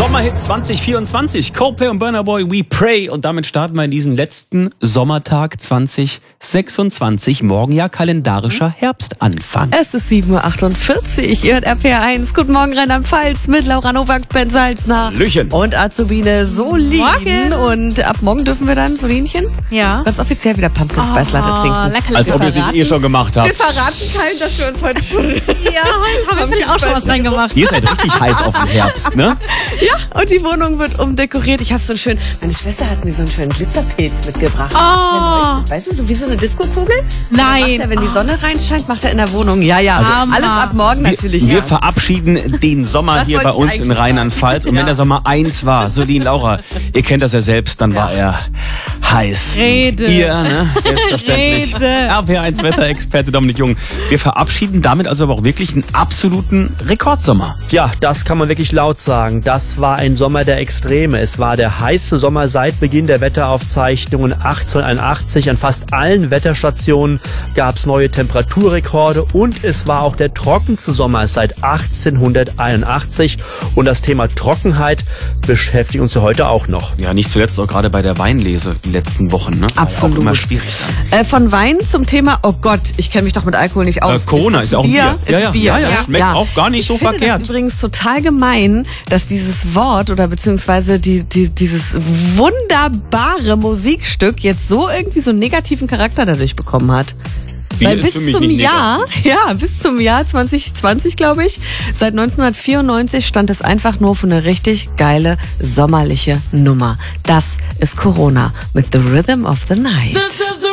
Sommerhit 2024, Coldplay und Burna Boy, We Pray. Und damit starten wir in diesen letzten Sommertag 2026. Morgen ja kalendarischer Herbstanfang. Es ist 7.48 Uhr. Ihr hört RPR1. Guten Morgen, Rheinland-Pfalz mit Laura Nowak, Ben Salzner. Hallöchen. Und Azubine Solin. Morgen. Und ab morgen dürfen wir dann, Solinchen, Ja. ganz offiziell wieder Pumpkin Spice Latte trinken. Lecker, Als ob ihr es nicht schon gemacht habt. Wir verraten keinen, dass wir uns heute schon... Ja, haben wir vielleicht auch schon was reingemacht. Ihr seid richtig heiß auf den Herbst, ne? Ja, und die Wohnung wird umdekoriert. Ich habe so einen schönen... Meine Schwester hat mir so einen schönen Glitzerpilz mitgebracht. Oh. Weißt du, so wie so eine Diskokugel? Nein. Macht er, wenn die Sonne reinscheint, macht er in der Wohnung. Ja, ja. Also Hammer. alles ab morgen natürlich. Wir ja. verabschieden den Sommer Das hier wollte bei ich uns in eigentlich Rheinland-Pfalz. Und sagen. wenn der Sommer 1 war, Solin, Laura, ihr kennt das ja selbst, dann war er heiß. Rede. Ihr, ne? Selbstverständlich. Rede. RPR1 Wetterexperte Dominik Jung. Wir verabschieden damit also aber auch wirklich einen absoluten Rekordsommer. Ja, das kann man wirklich laut sagen. Das war ein Sommer der Extreme. Es war der heiße Sommer seit Beginn der Wetteraufzeichnungen 1881. An fast allen Wetterstationen gab es neue Temperaturrekorde und es war auch der trockenste Sommer seit 1881. Und das Thema Trockenheit beschäftigt uns ja heute auch noch. Ja, nicht zuletzt auch gerade bei der Weinlese die letzten Wochen, ne? War Absolut. ja auch immer schwierig dann. Von Wein zum Thema, oh Gott, ich kenne mich doch mit Alkohol nicht aus. Corona ist ja auch ein Bier. Ist ein Bier. Ja, schmeckt auch gar nicht so ich finde verkehrt. Das übrigens total gemein, dass dieses Wort oder beziehungsweise dieses wunderbare Musikstück jetzt so irgendwie so einen negativen Charakter dadurch bekommen hat. Bier Weil ist bis für mich zum nicht Jahr, bis zum Jahr 2020, glaube ich, seit 1994 stand es einfach nur für eine richtig geile sommerliche Nummer. Das ist Corona mit The Rhythm of the Night.